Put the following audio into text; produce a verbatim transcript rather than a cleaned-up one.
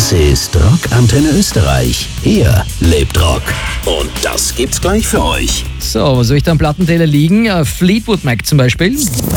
Das ist Rock Antenne Österreich. Hier lebt Rock. Und das gibt's gleich für euch. So, was soll ich da am Plattenteller liegen? Äh, Fleetwood Mac zum Beispiel.